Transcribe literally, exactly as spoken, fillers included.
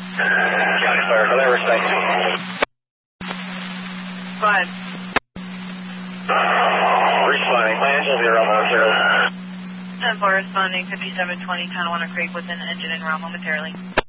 County Fire, deliver, thank you. Five. Responding, Angel zero one zero. ten four responding, fifty-seven twenty, Tonawanda Creek, within the engine en route momentarily.